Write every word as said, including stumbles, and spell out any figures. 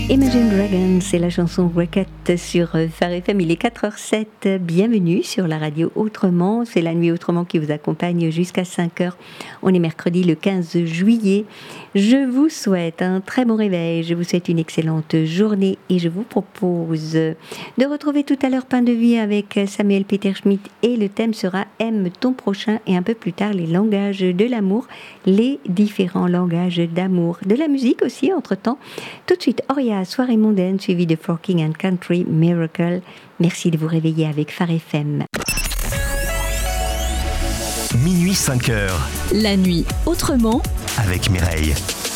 Imagine Dragons, c'est la chanson Rocket sur Phare F M. Il est quatre heures sept. Bienvenue sur la radio Autrement. C'est la nuit Autrement qui vous accompagne jusqu'à cinq heures. On est mercredi le quinze juillet. Je vous souhaite un très bon réveil. Je vous souhaite une excellente journée et je vous propose de retrouver tout à l'heure Pain de Vie avec Samuel Peter Schmidt et le thème sera Aime ton prochain et un peu plus tard les langages de l'amour, les différents langages d'amour. De la musique aussi entre-temps. Tout de suite, Oria, Soirée mondaine, suivi de Forking and Country, Miracle. Merci de vous réveiller avec Phare F M. Minuit cinq heures. La nuit autrement. Avec Mireille.